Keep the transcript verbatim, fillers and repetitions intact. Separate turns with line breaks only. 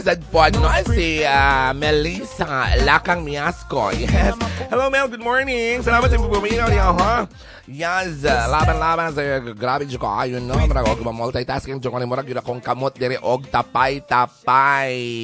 Sad po, no? Si uh, Melissa Lakang Miasco. Yes. Hello, Mel. Good morning. Salamat sa pupuminaw niya, ha? Yes. Uh, laban-laban sa grabe dyan ko. Ayun, no? Marag, og multitasking dyan ko ni Murag. Yun akong kamot dire og tapay-tapay.